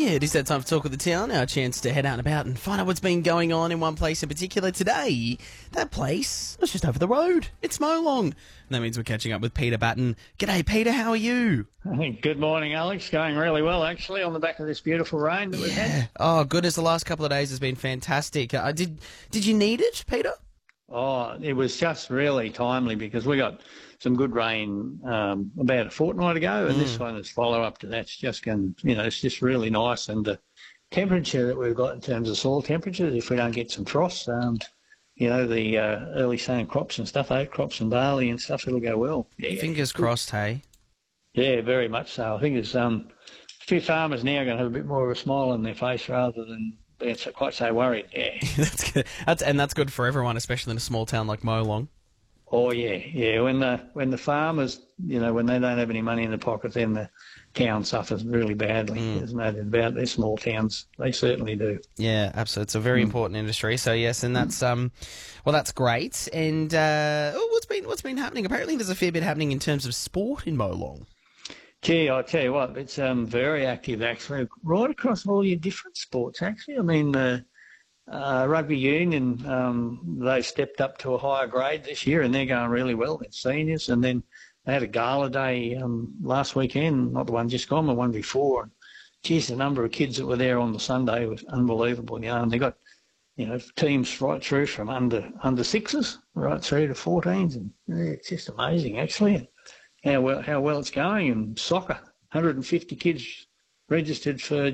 Yeah, it is that time for Talk of the Town, our chance to head out and about and find out what's been going on in one place in particular. Today, that place was just over the road. It's Molong. And that means we're catching up with Peter Batten. G'day, Peter, how are you? Good morning, Alex. Going really well, actually, on the back of this beautiful rain that we've had. Oh, goodness, the last couple of days has been fantastic. Did you need it, Peter? Oh, it was just really timely because we got some good rain about a fortnight ago, and this one is follow-up to that's just going, it's just really nice. And the temperature that we've got in terms of soil temperatures, if we don't get some frost, the early sowing crops and stuff, oat crops and barley and stuff, it'll go well. Yeah. Fingers crossed, hey? Yeah, very much so. I think there's a few farmers now are going to have a bit more of a smile on their face rather than being quite so worried. Yeah, That's good. That's good for everyone, especially in a small town like Molong. Oh yeah. When the farmers, when they don't have any money in the pocket, then the town suffers really badly. There's no doubt about it. They're small towns. They certainly do. Yeah, absolutely. It's a very important industry. So yes, and that's that's great. And what's been happening? Apparently, there's a fair bit happening in terms of sport in Molong. Gee, I tell you what, it's very active actually, right across all your different sports. Actually, I mean. Rugby union, they've stepped up to a higher grade this year and they're going really well. It's seniors. And then they had a gala day last weekend, not the one just gone, the one before. And geez, the number of kids that were there on the Sunday was unbelievable. And they got, teams right through from under sixes right through to 14s. And it's just amazing, actually, how well it's going. And soccer, 150 kids registered for